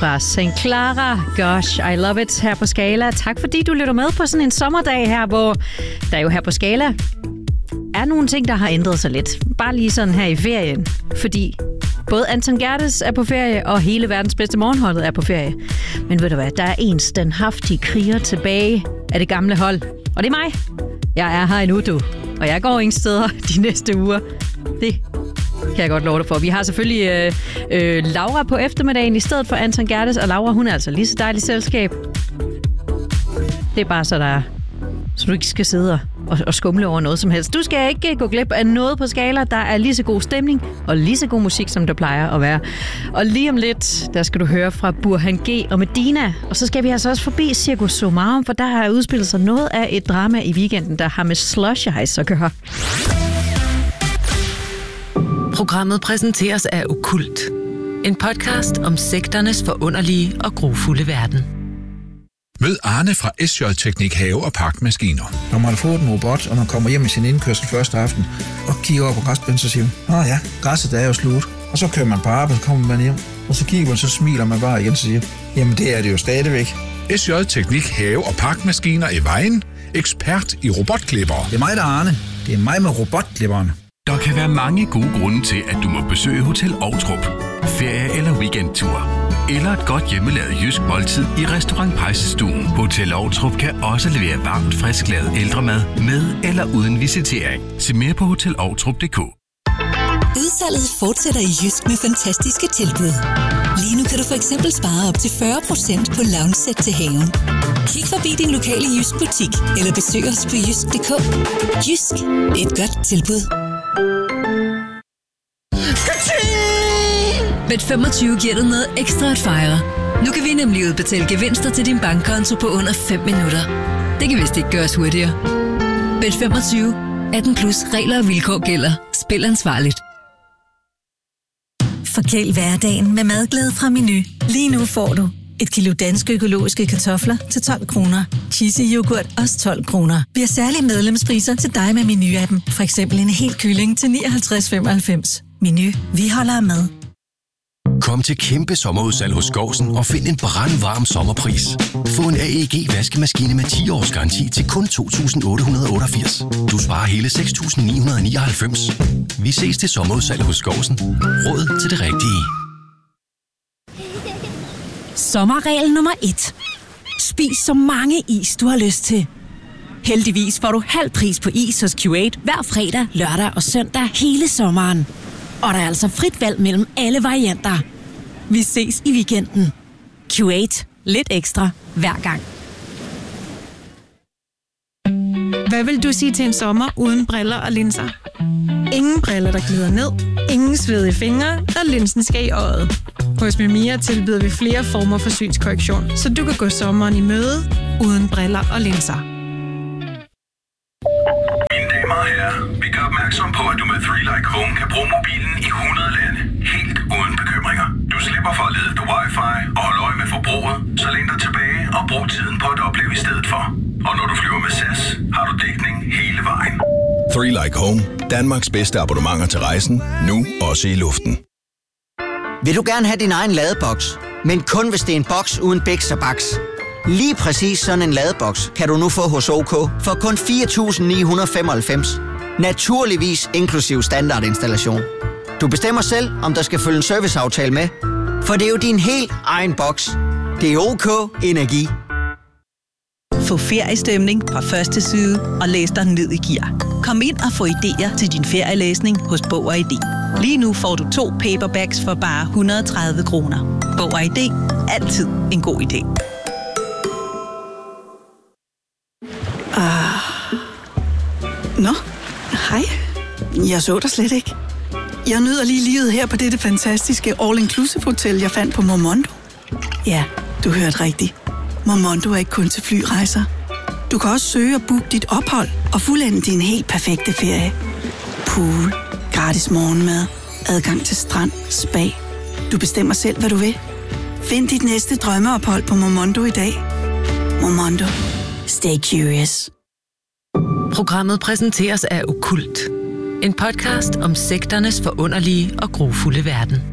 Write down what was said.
fra St. Clara. Gosh, I love it her på Skala. Tak fordi du lytter med på sådan en sommerdag her, hvor der jo her på Skala er nogle ting, der har ændret sig lidt. Bare lige sådan her i ferien. Fordi både Anton Gerdes er på ferie, og hele verdens bedste morgenholdet er på ferie. Men ved du hvad, der er en standhaftig kriger tilbage af det gamle hold. Og det er mig. Jeg er her endnu, du. Og jeg går ingen steder de næste uger. Det kan jeg godt love dig for. Vi har selvfølgelig Laura på eftermiddagen i stedet for Anton Gerdes. Og Laura, hun er altså lige så dejligt selskab. Det er bare så, der er. Så du ikke skal sidde og skumle over noget som helst. Du skal ikke gå glip af noget på Skala. Der er lige så god stemning og lige så god musik, som der plejer at være. Og lige om lidt, der skal du høre fra Burhan G og Medina. Og så skal vi altså også forbi Cirkus Somarum, for der har udspillet sig noget af et drama i weekenden, der har med slush ice at gøre. Programmet præsenteres af Okkult. En podcast om sekternes forunderlige og grufulde verden. Mød Arne fra SJ Teknik Have- og Parkmaskiner. Når man har fået en robot, og man kommer hjem i sin indkørsel første aften, og kigger over på græsplænen, så siger man, ja, græsset er jo slut. Og så kører man på arbejde, så kommer man hjem, og så kigger man, så smiler man bare igen, og siger, jamen det er det jo stadigvæk. SJ Teknik Have- og Parkmaskiner i Vejen. Ekspert i robotklipper. Det er mig, der er Arne. Det er mig med robotklipperen. Der kan være mange gode grunde til, at du må besøge Hotel Ovtrup. Ferie- eller weekendtur. Eller et godt hjemmelavet jysk måltid i Restaurant Pejsestuen. Hotel Ovtrup kan også levere varmt, frisklavet ældremad med eller uden visitering. Se mere på hotelovtrup.dk. Udsalget fortsætter i Jysk med fantastiske tilbud. Lige nu kan du for eksempel spare op til 40% på lounge-sæt til haven. Kig forbi din lokale Jysk butik eller besøg os på jysk.dk. Jysk. Et godt tilbud. Bet25 giver dig noget ekstra at fejre. Nu kan vi nemlig udbetale gevinster til din bankkonto på under 5 minutter. Det kan vist ikke gøres hurtigere. Bet25. 18 plus regler og vilkår gælder. Spil ansvarligt. Forkæl hverdagen med madglæde fra Menu. Lige nu får du 1 kilo danske økologiske kartofler til 12 kroner. Cheesy yoghurt også 12 kroner. Vi har særlige medlemspriser til dig med Menu-appen. For eksempel en hel kylling til 59,95. Menu. Vi holder af mad. Kom til kæmpe sommerudsalg hos Skovsen og find en brandvarm sommerpris. Få en AEG vaskemaskine med 10 års garanti til kun 2.888. Du sparer hele 6.999. Vi ses til sommerudsalg hos Skovsen. Råd til det rigtige. Sommerregel nummer 1. Spis så mange is, du har lyst til. Heldigvis får du halv pris på is hos Q8 hver fredag, lørdag og søndag hele sommeren. Og der er altså frit valg mellem alle varianter. Vi ses i weekenden. Q8. Lidt ekstra hver gang. Hvad vil du sige til en sommer uden briller og linser? Ingen briller, der glider ned. Ingen svedige fingre, og linsen skal i øjet. Hos Mimia tilbyder vi flere former for synskorrektion, så du kan gå sommeren i møde uden briller og linser. Mine damer og herrer, vi gør opmærksom på, at du med 3Like Home kan bruge mobilen i 100 lande, helt uden bekymringer. Du slipper for at lede efter wifi og holde øje med forbruget, så læn dig tilbage og brug tiden på at opleve i stedet for. Og når du flyver med SAS, har du dækning hele vejen. 3Like Home, Danmarks bedste abonnementer til rejsen, nu også i luften. Vil du gerne have din egen ladeboks, men kun hvis det er en boks uden biks og baks? Lige præcis sådan en ladeboks kan du nu få hos OK for kun 4.995. Naturligvis inklusiv standardinstallation. Du bestemmer selv, om der skal følge en serviceaftale med, for det er jo din helt egen boks. Det er OK Energi. Få feriestemning fra første side og læs dig ned i gear. Kom ind og få idéer til din ferielæsning hos Bog og ID. Lige nu får du 2 paperbacks for bare 130 kroner. Bog og ID. Altid en god idé. Nå, hej. Jeg så dig slet ikke. Jeg nyder lige livet her på dette fantastiske all-inclusive hotel, jeg fandt på Momondo. Ja, du hørte rigtigt. Momondo er ikke kun til flyrejser. Du kan også søge og booke dit ophold og fuldende din helt perfekte ferie. Pool, gratis morgenmad, adgang til strand, spa. Du bestemmer selv, hvad du vil. Find dit næste drømmeophold på Momondo i dag. Momondo. Stay curious. Programmet præsenteres af Okkult. En podcast om sekternes forunderlige og grufulde verden.